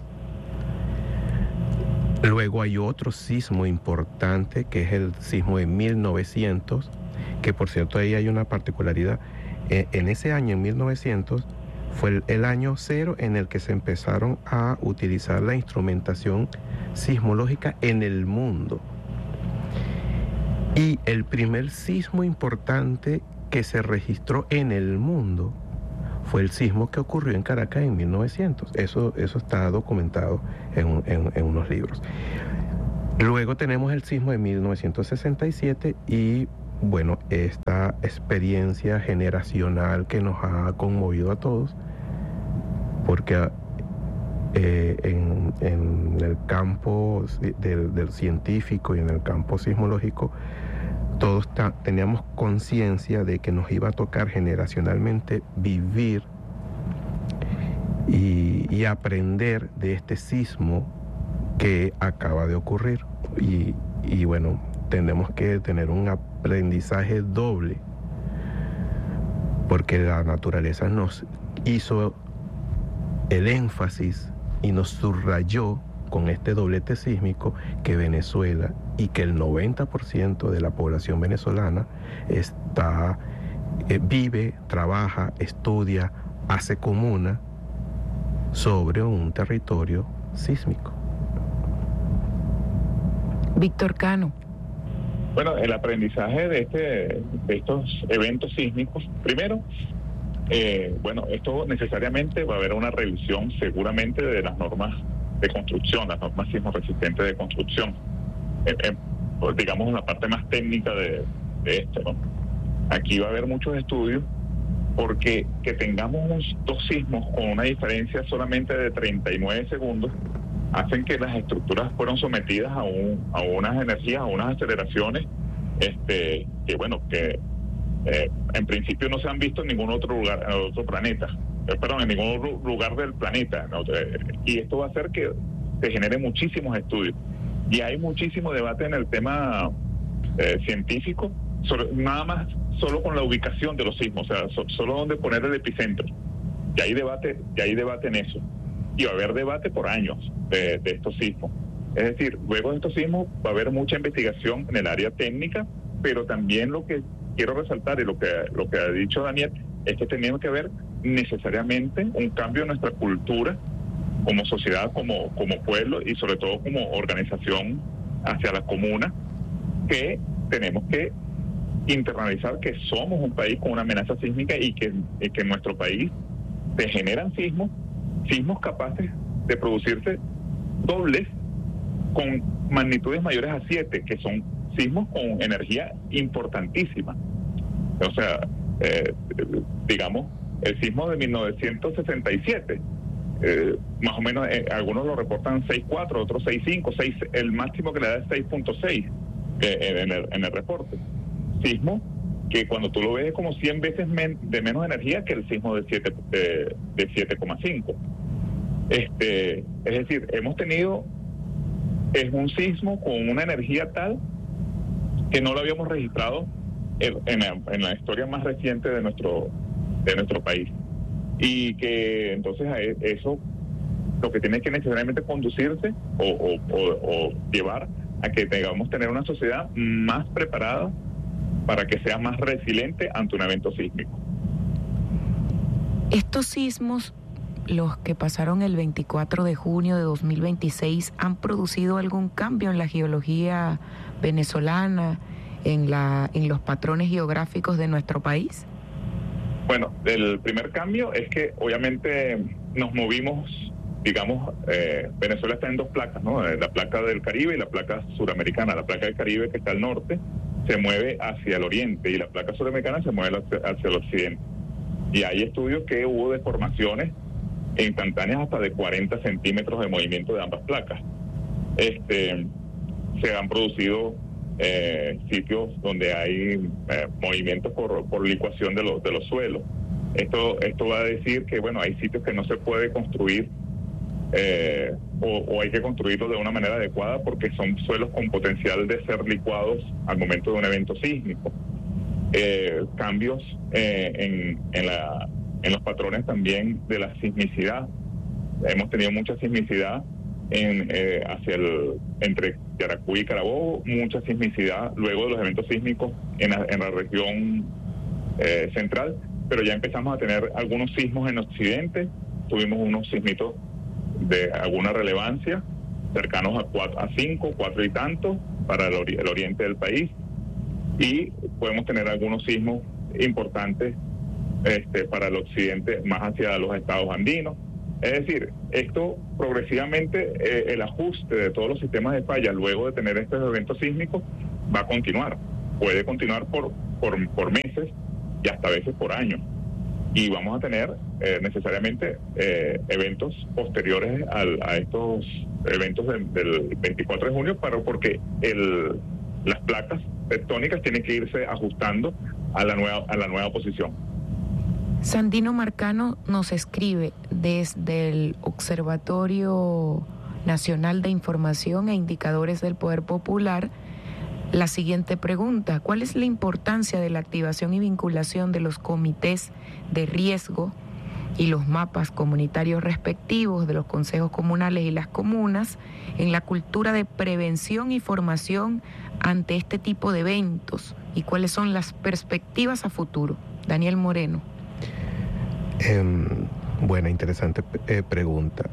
Luego hay otro sismo importante, que es el sismo de mil novecientos, que por cierto ahí hay una particularidad. En ese año, en mil novecientos, fue el, el año cero en el que se empezaron a utilizar la instrumentación sismológica en el mundo. Y el primer sismo importante que se registró en el mundo fue el sismo que ocurrió en Caracas en mil novecientos. Eso, eso está documentado en, en, en unos libros. Luego tenemos el sismo de mil novecientos sesenta y siete y, bueno, esta experiencia generacional que nos ha conmovido a todos, porque eh, en, en el campo del, del científico y en el campo sismológico, todos ta- teníamos conciencia de que nos iba a tocar generacionalmente vivir y, y aprender de este sismo que acaba de ocurrir. Y, y bueno, tenemos que tener un aprendizaje doble, porque la naturaleza nos hizo el énfasis y nos subrayó con este doblete sísmico que Venezuela y que el noventa por ciento de la población venezolana está, eh, vive, trabaja, estudia, hace comuna sobre un territorio sísmico. Víctor Cano. Bueno, el aprendizaje de, este, de estos eventos sísmicos, primero, eh, bueno, esto necesariamente va a haber una revisión seguramente de las normas de construcción, las normas sismo resistentes de construcción, eh, eh, pues, digamos una parte más técnica de, de esto, ¿no? Aquí va a haber muchos estudios, porque que tengamos dos sismos con una diferencia solamente de treinta y nueve segundos hacen que las estructuras fueron sometidas a, un, a unas energías, a unas aceleraciones, este, que bueno, que eh, en principio no se han visto en ningún otro lugar, en otro planeta, eh, perdón, en ningún otro lugar del planeta, ¿no? Eh, y esto va a hacer que se generen muchísimos estudios. Y hay muchísimo debate en el tema eh, científico, sobre, nada más solo con la ubicación de los sismos, o sea, so, solo donde poner el epicentro. Y hay debate, y hay debate en eso. Y va a haber debate por años de, de estos sismos. Es decir, luego de estos sismos va a haber mucha investigación en el área técnica, pero también lo que quiero resaltar y lo que, lo que ha dicho Daniel es que tenemos que ver necesariamente un cambio en nuestra cultura como sociedad, como, como pueblo y sobre todo como organización hacia la comuna, que tenemos que internalizar que somos un país con una amenaza sísmica y que, y que en nuestro país se generan sismos, sismos capaces de producirse dobles con magnitudes mayores a siete, que son sismos con energía importantísima. O sea, eh, digamos, el sismo de mil novecientos sesenta y siete, eh, más o menos, eh, algunos lo reportan seis punto cuatro, otros seis punto cinco, seis, el máximo que le da es seis punto seis eh, en, el, en el reporte. Sismo que cuando tú lo ves es como cien veces men, de menos energía que el sismo de siete de, de siete coma cinco. Este, es decir, hemos tenido es un sismo con una energía tal que no lo habíamos registrado en, en, la, en la historia más reciente de nuestro de nuestro país, y que entonces eso lo que tiene que necesariamente conducirse o, o, o, o llevar a que tengamos tener una sociedad más preparada para que sea más resiliente ante un evento sísmico. Estos sismos, los que pasaron el veinticuatro de junio de dos mil veintiséis, ¿han producido algún cambio en la geología venezolana, en, la, en los patrones geográficos de nuestro país? Bueno, el primer cambio es que obviamente nos movimos, digamos, eh, Venezuela está en dos placas, ¿no? La placa del Caribe y la placa suramericana. La placa del Caribe, que está al norte, se mueve hacia el oriente, y la placa suramericana se mueve hacia, hacia el occidente. Y hay estudios que hubo deformaciones instantáneas hasta de cuarenta centímetros de movimiento de ambas placas. Este, se han producido eh, sitios donde hay eh, movimientos por, por licuación de los, de los suelos. Esto, esto va a decir que, bueno, hay sitios que no se puede construir eh, o, o hay que construirlos de una manera adecuada porque son suelos con potencial de ser licuados al momento de un evento sísmico. Eh, cambios eh, en, en, la, en los patrones también de la sismicidad. Hemos tenido mucha sismicidad en, eh, hacia el, entre Yaracuy y Carabobo, mucha sismicidad luego de los eventos sísmicos en la, en la región eh, central, pero ya empezamos a tener algunos sismos en Occidente. Tuvimos unos sismitos de alguna relevancia, cercanos a cuatro, a cinco, cuatro y tanto para el, ori el oriente del país, y podemos tener algunos sismos importantes este, para el occidente, más hacia los estados andinos. Es decir, esto progresivamente, eh, el ajuste de todos los sistemas de falla luego de tener estos eventos sísmicos va a continuar. Puede continuar por, por, por meses y hasta a veces por años. Y vamos a tener eh, necesariamente eh, eventos posteriores al, a estos eventos de, del veinticuatro de junio, pero porque el, las placas tectónicas tienen que irse ajustando a la nueva, a la nueva posición. Sandino Marcano nos escribe desde el Observatorio Nacional de Información e Indicadores del Poder Popular la siguiente pregunta: ¿cuál es la importancia de la activación y vinculación de los comités de riesgo y los mapas comunitarios respectivos de los consejos comunales y las comunas en la cultura de prevención y formación ante este tipo de eventos? ¿Y cuáles son las perspectivas a futuro? Daniel Moreno. Eh, buena, interesante eh, pregunta.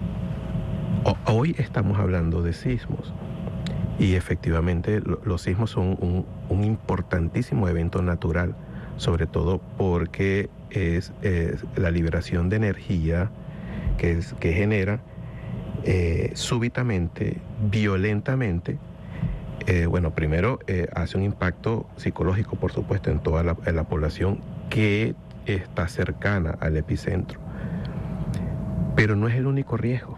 O, hoy estamos hablando de sismos y efectivamente lo, los sismos son un, un importantísimo evento natural, sobre todo porque es, es la liberación de energía que, es, que genera eh, súbitamente, violentamente. Eh, bueno, primero eh, hace un impacto psicológico, por supuesto, en toda la, en la población que está cercana al epicentro, pero no es el único riesgo.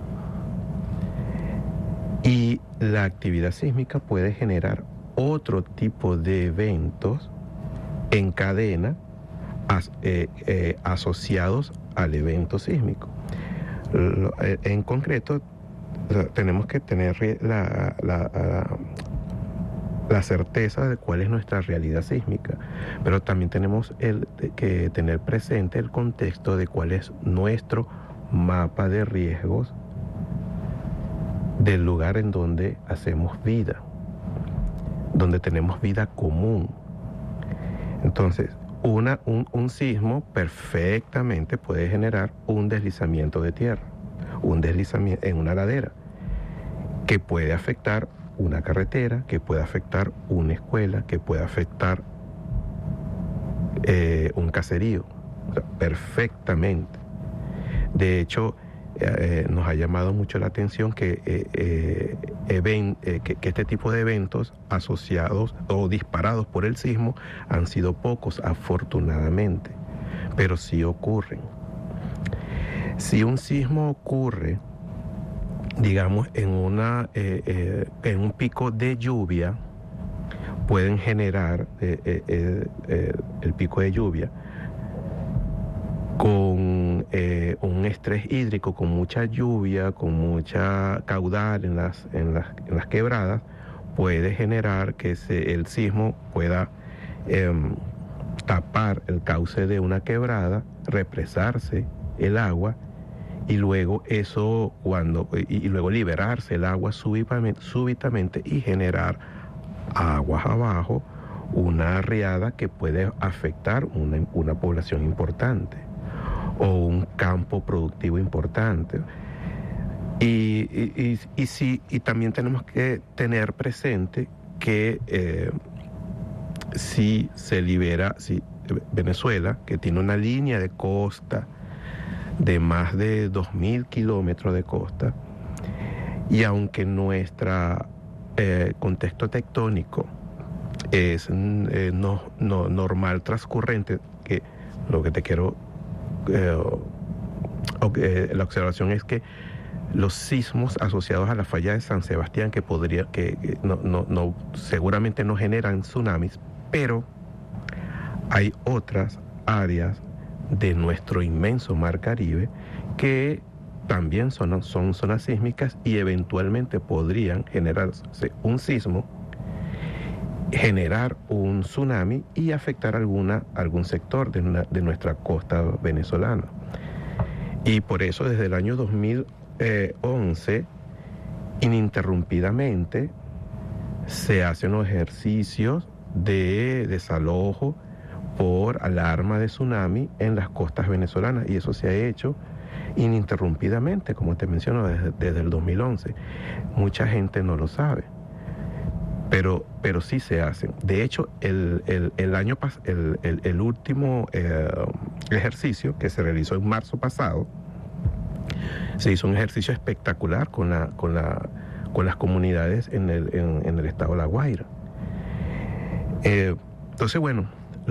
Y la actividad sísmica puede generar otro tipo de eventos en cadena as, eh, eh, asociados al evento sísmico. Lo, eh, en concreto, tenemos que tener la, la, la la certeza de cuál es nuestra realidad sísmica, pero también tenemos el, que tener presente el contexto de cuál es nuestro mapa de riesgos del lugar en donde hacemos vida, donde tenemos vida común. Entonces, una, un, un sismo perfectamente puede generar un deslizamiento de tierra, un deslizamiento en una ladera, que puede afectar una carretera, que puede afectar una escuela, que puede afectar eh, un caserío, o sea, perfectamente. De hecho, eh, nos ha llamado mucho la atención que, eh, eh, even, eh, que, que este tipo de eventos asociados o disparados por el sismo han sido pocos, afortunadamente, pero sí ocurren. Si un sismo ocurre, digamos, en, una, eh, eh, en un pico de lluvia, pueden generar eh, eh, eh, eh, el pico de lluvia con eh, un estrés hídrico, con mucha lluvia, con mucha caudal en las, en las, en las quebradas, puede generar que se, el sismo pueda eh, tapar el cauce de una quebrada, represarse el agua, y luego eso cuando y, y luego liberarse el agua súbitamente, súbitamente y generar aguas abajo una riada que puede afectar una, una población importante o un campo productivo importante. Y, y, y, y, sí, y también tenemos que tener presente que eh, si se libera, si Venezuela, que tiene una línea de costa de más de dos mil kilómetros de costa, y aunque nuestro eh, contexto tectónico es eh, no, no, normal transcurrente, que lo que te quiero, eh, eh, la observación es que los sismos asociados a la falla de San Sebastián, que podría, que, que no, no, no, seguramente no generan tsunamis, pero hay otras áreas de nuestro inmenso mar Caribe que también son, son zonas sísmicas y eventualmente podrían generarse un sismo, generar un tsunami y afectar alguna, algún sector de, una, de nuestra costa venezolana. Y por eso desde el año dos mil once, ininterrumpidamente, se hacen los ejercicios de desalojo por alarma de tsunami en las costas venezolanas, y eso se ha hecho ininterrumpidamente, como te menciono, desde, desde el dos mil once. Mucha gente no lo sabe, pero, pero sí se hacen. De hecho, el, el, el, año pas el, el, el último eh, ejercicio que se realizó en marzo pasado, se hizo un ejercicio espectacular con, la, con, la, con las comunidades en el, en, en el estado de La Guaira. Eh, entonces, bueno,